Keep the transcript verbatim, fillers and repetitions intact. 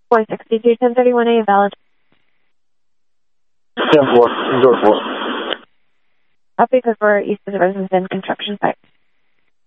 four sixty-two, ten thirty-one A valid. ten four, door four. Copy, code four, east of the residence and construction site.